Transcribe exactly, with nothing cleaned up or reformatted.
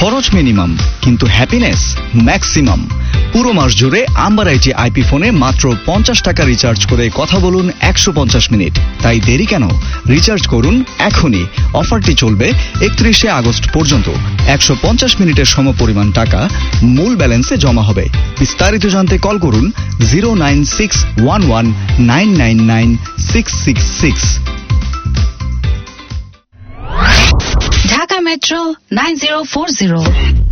খরচ মিনিমাম কিন্তু happiness maximum. পুরো মাস জুড়ে আম্বার আইটি আইপি ফোনে মাত্র পঞ্চাশ টাকা রিচার্জ করে কথা বলুন একশো পঞ্চাশ মিনিট। তাই দেরি কেন? রিচার্জ করুন এখনই। অফারটি চলবে একত্রিশে আগস্ট পর্যন্ত। একশো পঞ্চাশ মিনিটের সমপরিমাণ টাকা মূল ব্যালেন্সে জমা হবে। বিস্তারিত জানতে কল করুন zero nine six one one nine nine nine six six six. Dhaka metro nine zero four zero.